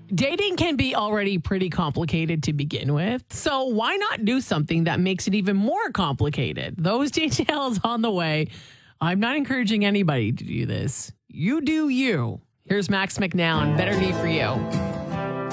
Dating can be already pretty complicated to begin with. So why not do something that makes it even more complicated? Those details on the way. I'm not encouraging anybody to do this. You do you. Here's Max McNown. Better Be For You.